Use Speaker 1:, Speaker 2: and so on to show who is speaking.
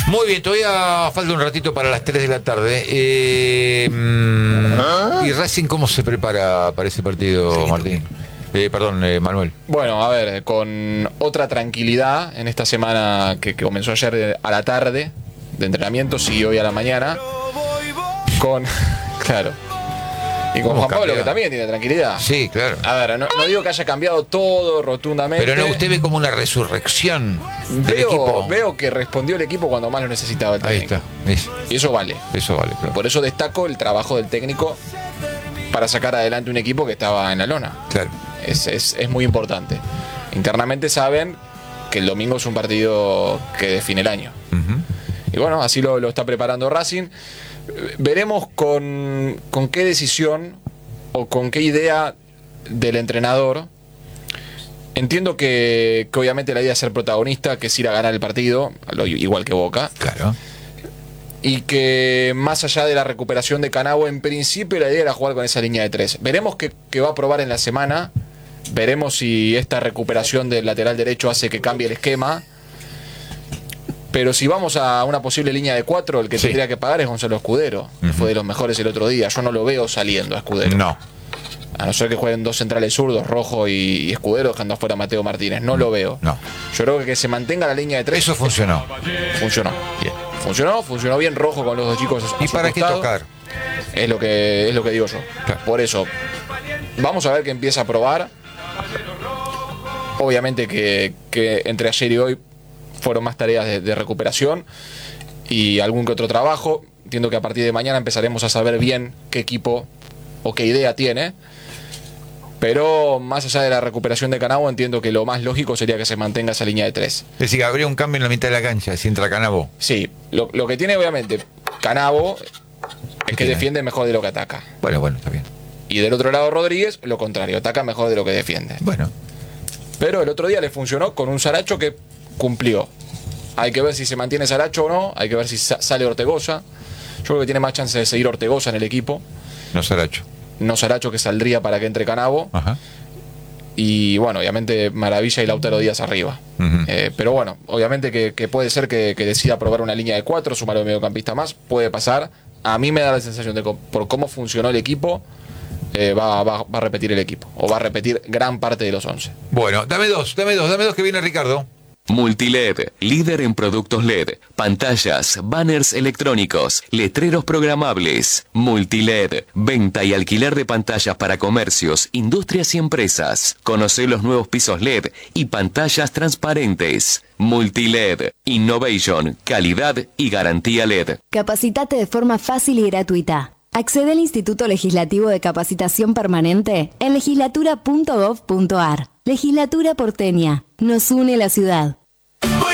Speaker 1: Muy bien, todavía falta un ratito para las 3 de la tarde. ¿Y Racing cómo se prepara para ese partido, Martín? Perdón, Manuel.
Speaker 2: Bueno, a ver, con otra tranquilidad en esta semana que comenzó ayer a la tarde de entrenamientos y hoy a la mañana. Claro. Y con Juan Pablo, que también tiene tranquilidad.
Speaker 1: Sí, claro.
Speaker 2: A ver, no digo que haya cambiado todo rotundamente.
Speaker 1: Pero no, usted ve como una resurrección del equipo.
Speaker 2: Veo que respondió el equipo cuando más lo necesitaba el técnico.
Speaker 1: Ahí está.
Speaker 2: Y eso vale.
Speaker 1: Eso vale, claro.
Speaker 2: Por eso destaco el trabajo del técnico para sacar adelante un equipo que estaba en la lona.
Speaker 1: Claro.
Speaker 2: Es muy importante. Internamente saben que el domingo es un partido que define el año. Y bueno, así lo está preparando Racing. Veremos con qué decisión o con qué idea del entrenador. Entiendo que obviamente la idea es ser protagonista, que es ir a ganar el partido, igual que Boca.
Speaker 1: Claro.
Speaker 2: Y que más allá de la recuperación de Canavo, en principio la idea era jugar con esa línea de 3. Veremos qué va a probar en la semana. Veremos si esta recuperación del lateral derecho hace que cambie el esquema. Pero si vamos a una posible línea de 4, el que tendría que pagar es Gonzalo Escudero, que fue de los mejores el otro día. Yo no lo veo saliendo a Escudero.
Speaker 1: No.
Speaker 2: A no ser que jueguen dos centrales zurdos, Rojo y Escudero, dejando afuera a Mateo Martínez. No lo veo.
Speaker 1: No.
Speaker 2: Yo creo que se mantenga la línea de 3.
Speaker 1: Eso funcionó.
Speaker 2: Funcionó.
Speaker 1: Bien.
Speaker 2: Funcionó bien Rojo con los dos chicos.
Speaker 1: ¿Y para qué tocar?
Speaker 2: Es lo que digo yo.
Speaker 1: Claro.
Speaker 2: Por eso, vamos a ver qué empieza a probar. Obviamente que entre ayer y hoy fueron más tareas de recuperación y algún que otro trabajo. Entiendo que a partir de mañana empezaremos a saber bien qué equipo o qué idea tiene. Pero más allá de la recuperación de Canavo, entiendo que lo más lógico sería que se mantenga esa línea de 3.
Speaker 1: Es decir, habría un cambio en la mitad de la cancha si entra Canavo.
Speaker 2: Sí, lo que tiene obviamente Canavo es que defiende mejor de lo que ataca.
Speaker 1: Bueno, está bien.
Speaker 2: Y del otro lado Rodríguez, lo contrario, ataca mejor de lo que defiende.
Speaker 1: Bueno.
Speaker 2: Pero el otro día le funcionó con un Saracho que cumplió. Hay que ver si se mantiene Saracho o no, hay que ver si sale Ortegoza. Yo creo que tiene más chance de seguir Ortegoza en el equipo.
Speaker 1: No Saracho.
Speaker 2: No Saracho, que saldría para que entre Canavo.
Speaker 1: Ajá.
Speaker 2: Y bueno, obviamente Maravilla y Lautaro Díaz arriba. Pero bueno, obviamente que puede ser que decida probar una línea de 4, sumar un mediocampista más, puede pasar. A mí me da la sensación de que por cómo funcionó el equipo, va a repetir el equipo, o va a repetir gran parte de los 11.
Speaker 1: Bueno, dame dos que viene Ricardo.
Speaker 3: Multiled, líder en productos LED, pantallas, banners electrónicos, letreros programables. Multiled, venta y alquiler de pantallas para comercios, industrias y empresas. Conoce los nuevos pisos LED y pantallas transparentes. Multiled, innovation, calidad y garantía LED.
Speaker 4: Capacitate de forma fácil y gratuita. Accede al Instituto Legislativo de Capacitación Permanente en legislatura.gov.ar. Legislatura porteña. Nos une la ciudad.